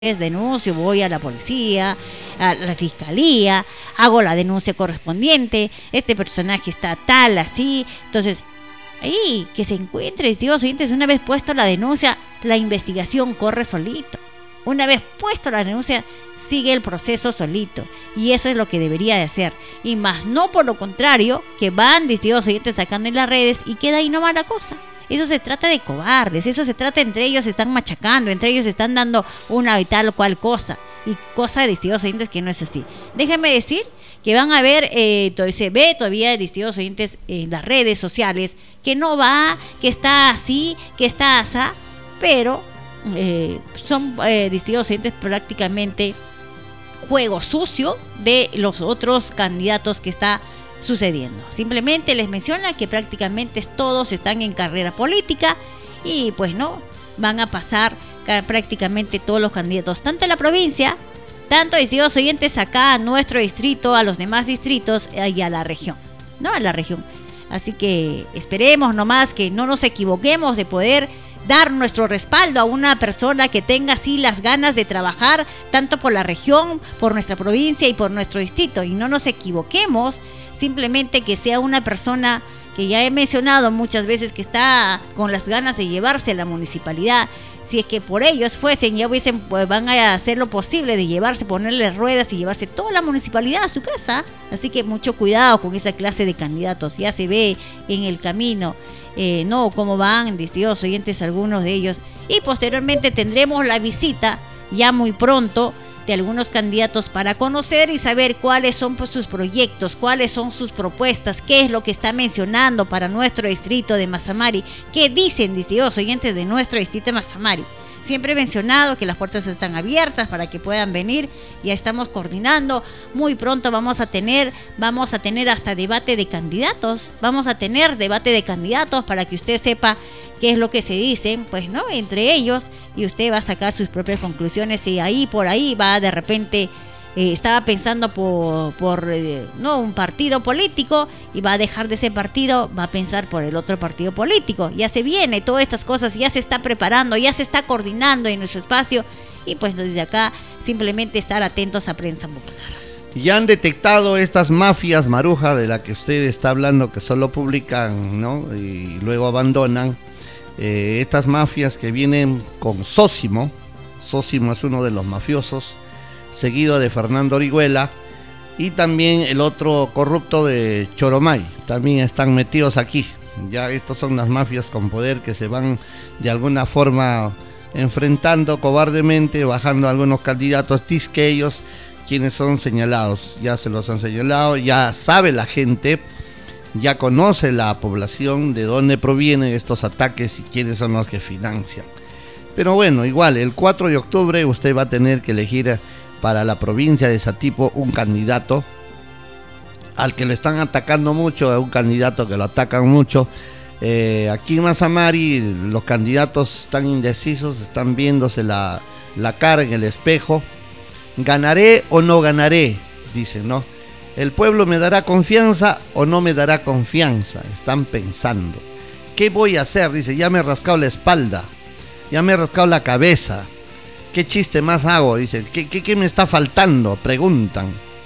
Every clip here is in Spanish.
denuncio, voy a la policía, a la fiscalía, hago la denuncia correspondiente, este personaje está tal, así, entonces, ahí, que se encuentre, Dios, una vez puesta la denuncia, la investigación corre solito. Una vez puesto la denuncia, sigue el proceso solito. Y eso es lo que debería de hacer. Y más no por lo contrario, que van, distintos oyentes, sacando en las redes y queda ahí nomás la cosa. Eso se trata de cobardes, eso se trata, entre ellos se están machacando, entre ellos se están dando una y tal o cual cosa. Y cosa de distintos oyentes que no es así. Déjenme decir que van a ver, se ve todavía de distintos oyentes en las redes sociales, que no va, que está así, que está asá, pero son distintos oyentes prácticamente juego sucio de los otros candidatos que está sucediendo. Simplemente les menciona que prácticamente todos están en carrera política y pues no, van a pasar prácticamente todos los candidatos, tanto en la provincia, tanto distintos oyentes acá a nuestro distrito, a los demás distritos y a la región, ¿no? A la región. Así que esperemos nomás que no nos equivoquemos de poder dar nuestro respaldo a una persona que tenga así las ganas de trabajar tanto por la región, por nuestra provincia y por nuestro distrito. Y no nos equivoquemos, simplemente que sea una persona que ya he mencionado muchas veces que está con las ganas de llevarse la municipalidad. Si es que por ellos fuesen, ya hubiesen, pues van a hacer lo posible de llevarse, ponerle ruedas y llevarse toda la municipalidad a su casa. Así que mucho cuidado con esa clase de candidatos. Ya se ve en el camino, no cómo van, distintos oyentes, algunos de ellos. Y posteriormente tendremos la visita, ya muy pronto, de algunos candidatos para conocer y saber cuáles son pues, sus proyectos, cuáles son sus propuestas, qué es lo que está mencionando para nuestro distrito de Mazamari, qué dicen distintos oyentes de nuestro distrito de Mazamari. Siempre he mencionado que las puertas están abiertas para que puedan venir, ya estamos coordinando, muy pronto vamos a tener hasta debate de candidatos, para que usted sepa qué es lo que se dicen, pues no, entre ellos, y usted va a sacar sus propias conclusiones y ahí por ahí va de repente, estaba pensando por un partido político y va a dejar de ese partido, va a pensar por el otro partido político. Ya se viene todas estas cosas, ya se está preparando, ya se está coordinando en nuestro espacio y pues desde acá simplemente estar atentos a Prensa Popular. Ya han detectado estas mafias, Maruja, de la que usted está hablando, que solo publican, ¿no? Y luego abandonan. Estas mafias que vienen con Sósimo. Sósimo es uno de los mafiosos, seguido de Fernando Orihuela, y también el otro corrupto de Choromay, también están metidos aquí. Ya estos son las mafias con poder que se van de alguna forma enfrentando cobardemente, bajando a algunos candidatos, que ellos quienes son señalados, ya se los han señalado, ya sabe la gente, ya conoce la población de dónde provienen estos ataques y quiénes son los que financian. Pero bueno, igual, el 4 de octubre usted va a tener que elegir para la provincia de Satipo un candidato al que lo están atacando mucho, a un candidato que lo atacan mucho. Aquí en Mazamari los candidatos están indecisos, están viéndose la cara en el espejo. ¿Ganaré o no ganaré? Dicen, ¿no? ¿El pueblo me dará confianza o no me dará confianza? Están pensando. ¿Qué voy a hacer? Dice, ya me he rascado la espalda, ya me he rascado la cabeza. ¿Qué chiste más hago? Dice, ¿qué me está faltando? Preguntan.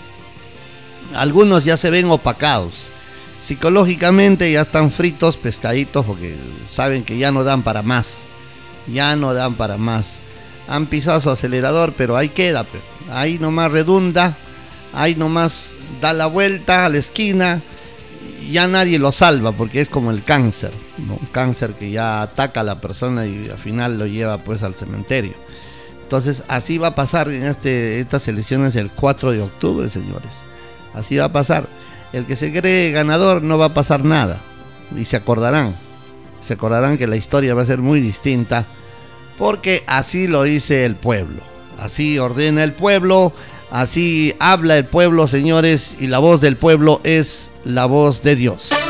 Algunos ya se ven opacados. Psicológicamente ya están fritos, pescaditos, porque saben que ya no dan para más. Ya no dan para más. Han pisado su acelerador, pero ahí queda. Ahí nomás redunda, ahí nomás da la vuelta a la esquina. Ya nadie lo salva, porque es como el cáncer, ¿no? Un cáncer que ya ataca a la persona y al final lo lleva pues al cementerio. Entonces así va a pasar en estas elecciones el 4 de octubre, señores. Así va a pasar. El que se cree ganador no va a pasar nada. Y se acordarán que la historia va a ser muy distinta, porque así lo dice el pueblo. Así ordena el pueblo, así habla el pueblo, señores, y la voz del pueblo es la voz de Dios.